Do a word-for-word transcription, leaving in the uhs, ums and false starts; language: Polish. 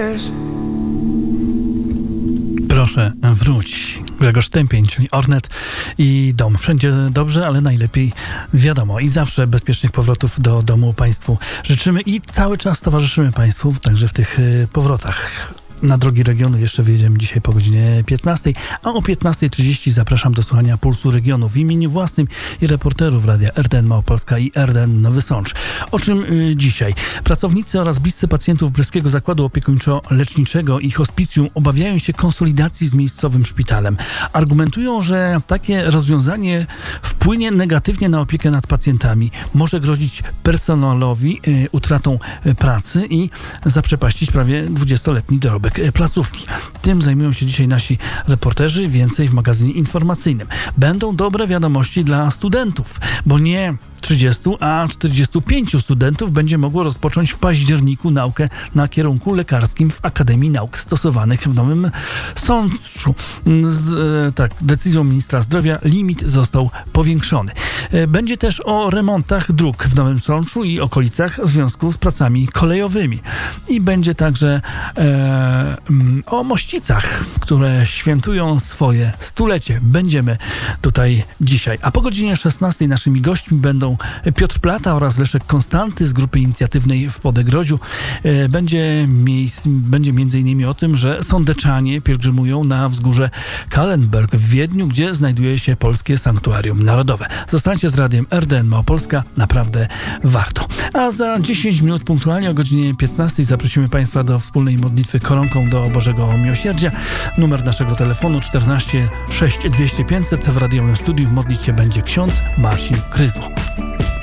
wiesz. Proszę, wróć. Grzegorz Tępień, czyli Ornet i dom. Wszędzie dobrze, ale najlepiej wiadomo. I zawsze bezpiecznych powrotów do domu Państwu życzymy i cały czas towarzyszymy Państwu, także w tych powrotach. Na drogi regionu jeszcze wyjedziemy dzisiaj po godzinie piętnastej, a o piętnasta trzydzieści zapraszam do słuchania Pulsu Regionu w imieniu własnym i reporterów Radia R D N Małopolska i R D N Nowy Sącz. O czym y, dzisiaj? Pracownicy oraz bliscy pacjentów Brzeskiego Zakładu Opiekuńczo-Leczniczego i Hospicjum obawiają się konsolidacji z miejscowym szpitalem. Argumentują, że takie rozwiązanie wpłynie negatywnie na opiekę nad pacjentami, może grozić personelowi y, utratą y, pracy i zaprzepaścić prawie dwudziestoletni dorobek placówki. Tym zajmują się dzisiaj nasi reporterzy, więcej w magazynie informacyjnym. Będą dobre wiadomości dla studentów, bo nie trzydziestu, a czterdziestu pięciu studentów będzie mogło rozpocząć w październiku naukę na kierunku lekarskim w Akademii Nauk Stosowanych w Nowym Sączu. Z, e, tak, decyzją ministra zdrowia limit został powiększony. E, będzie też o remontach dróg w Nowym Sączu i okolicach w związku z pracami kolejowymi. I będzie także e, o Mościcach, które świętują swoje stulecie. Będziemy tutaj dzisiaj. A po godzinie szesnastej naszymi gośćmi będą Piotr Plata oraz Leszek Konstanty z grupy inicjatywnej w Podegrodziu. Będzie, miejsc, będzie między innymi o tym, że sądeczanie pielgrzymują na wzgórze Kahlenberg w Wiedniu, gdzie znajduje się Polskie Sanktuarium Narodowe. Zostańcie z Radiem R D N Małopolska, naprawdę warto. A za dziesięć minut punktualnie o godzinie piętnastej zaprosimy Państwa do wspólnej modlitwy koronką do Bożego Miłosierdzia. Numer naszego telefonu czternaście sześć dwieście pięćset. W radiowym studiu modlić się będzie ksiądz Marcin Kryzło.